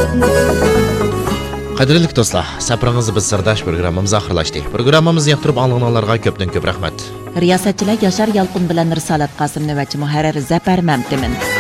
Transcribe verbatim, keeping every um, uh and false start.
Qadrli do'stlar, safaringizni biz sirdash programmamiz oxirlashdi. Programmamizni yoqtirib olganlarga ko'pdan ko'p rahmat. Riyosatchilar Yashar Yalqin bilan Risolat Qosimni va Muharrir Zafar Mamtimin.